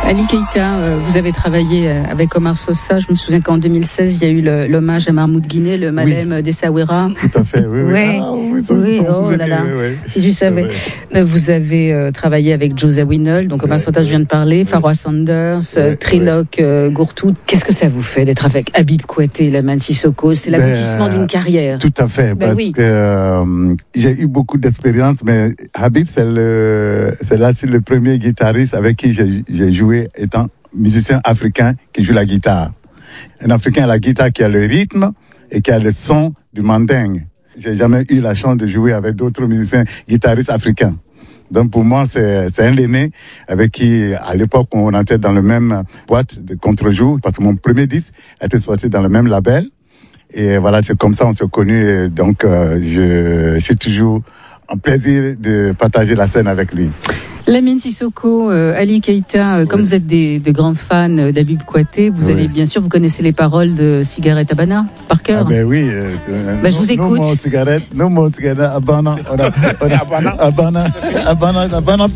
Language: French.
Ali Keïta, vous avez travaillé avec Omar Sosa. Je me souviens qu'en 2016, il y a eu l'hommage à Mahmoud Guinée, le Malem d'Essaouira. Tout à fait, oui. Ouais. Ah, oui, Oh là là, si je savais. Vous avez travaillé avec José Winol, donc Omar Sosa, je viens de parler, Farwa Sanders, Trilok Gourtou. Qu'est-ce que ça vous fait d'être avec Habib Kouyaté, Lamine Sissoko? C'est l'aboutissement d'une carrière. Tout à fait, parce que j'ai eu beaucoup d'expérience, mais Habib, c'est le premier guitariste avec qui j'ai joué étant musicien africain qui joue la guitare. Un Africain a la guitare qui a le rythme et qui a le son du mandingue. J'ai jamais eu la chance de jouer avec d'autres musiciens guitaristes africains. Donc pour moi, c'est un aîné avec qui, à l'époque, on entrait dans le même boîte de contre-jour, parce que mon premier disque était sorti dans le même label. Et voilà, c'est comme ça on s'est connus. Et donc, je suis toujours en plaisir de partager la scène avec lui. Lamine Sissoko, Ali Keïta, comme vous êtes de grands fans d'Habib Kouyaté, vous allez bien sûr, vous connaissez les paroles de Cigarette Habana par cœur. Ah ben oui. Je vous écoute. No more cigarette, Habana. Habana.